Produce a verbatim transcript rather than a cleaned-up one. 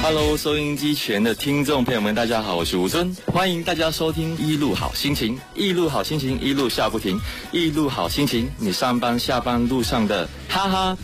Hello， 收音机前的听众朋友们，大家好，我是吴尊，欢迎大家收听一路好心情，一路好心情，一路笑不停，一路好心情，你上班下班路上的哈哈